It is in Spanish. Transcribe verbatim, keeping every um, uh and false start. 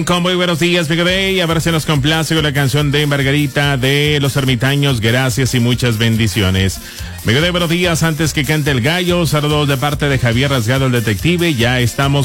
Con muy buenos días, Mega Day. A ver si nos complace con la canción de Margarita de Los Ermitaños. Gracias y muchas bendiciones. Mega Day, buenos días. Antes que cante el gallo, saludos de parte de Javier Rasgado, el detective. Ya estamos